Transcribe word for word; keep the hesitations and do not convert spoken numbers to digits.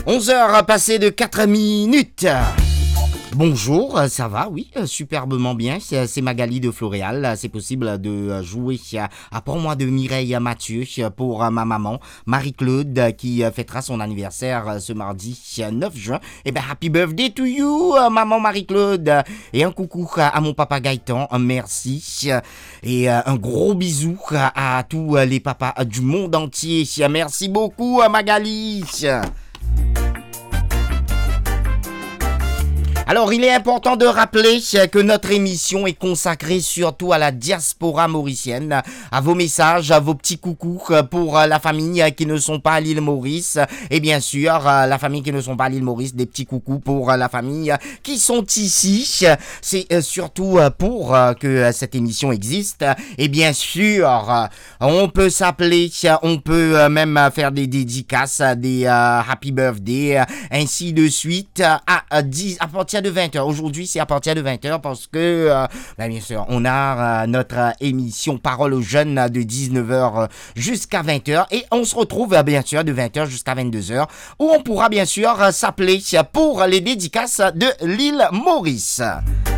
onze heures passées de quatre minutes. Bonjour, ça va, oui, superbement bien, c'est Magali de Floréal, c'est possible de jouer à Pour moi de Mireille Mathieu pour ma maman Marie-Claude qui fêtera son anniversaire ce mardi neuf juin. Et ben happy birthday to you maman Marie-Claude, et un coucou à mon papa Gaëtan, merci, et un gros bisou à tous les papas du monde entier, merci beaucoup Magali. Alors, il est important de rappeler que notre émission est consacrée surtout à la diaspora mauricienne, à vos messages, à vos petits coucous pour la famille qui ne sont pas à l'île Maurice, et bien sûr, la famille qui ne sont pas à l'île Maurice, des petits coucous pour la famille qui sont ici. C'est surtout pour que cette émission existe, et bien sûr, on peut s'appeler, on peut même faire des dédicaces, des uh, happy birthday, ainsi de suite, à dix, à partir de vingt heures. Aujourd'hui, c'est à partir de vingt heures parce que, euh, ben bien sûr, on a euh, notre euh, émission Parole aux jeunes de dix-neuf heures euh, jusqu'à vingt heures et on se retrouve euh, bien sûr de vingt heures jusqu'à vingt-deux heures où on pourra bien sûr euh, s'appeler pour les dédicaces de l'île Maurice.